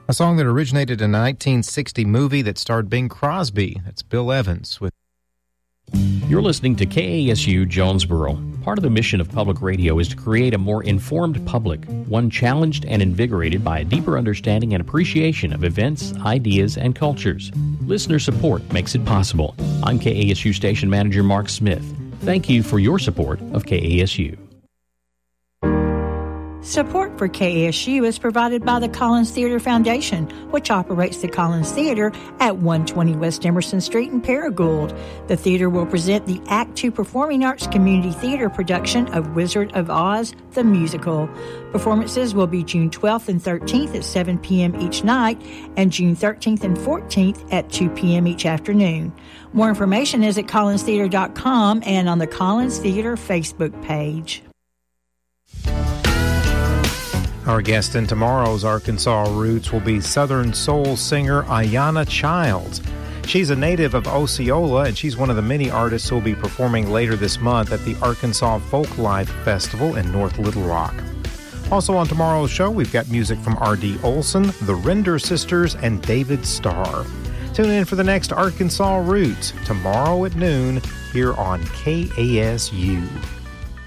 A song that originated in a 1960 movie that starred Bing Crosby. That's Bill Evans with... You're listening to KASU Jonesboro. Part of the mission of public radio is to create a more informed public, one challenged and invigorated by a deeper understanding and appreciation of events, ideas, and cultures. Listener support makes it possible. I'm KASU Station Manager Mark Smith. Thank you for your support of KASU. Support for KASU is provided by the Collins Theater Foundation, which operates the Collins Theater at 120 West Emerson Street in Paragould. The theater will present the Act II Performing Arts Community Theater production of Wizard of Oz, the musical. Performances will be June 12th and 13th at 7 p.m. each night and June 13th and 14th at 2 p.m. each afternoon. More information is at collinstheater.com and on the Collins Theater Facebook page. Our guest in tomorrow's Arkansas Roots will be Southern soul singer Ayanna Childs. She's a native of Osceola, and she's one of the many artists who will be performing later this month at the Arkansas Folk Life Festival in North Little Rock. Also on tomorrow's show, we've got music from R.D. Olson, the Render Sisters, and David Starr. Tune in for the next Arkansas Roots tomorrow at noon here on KASU.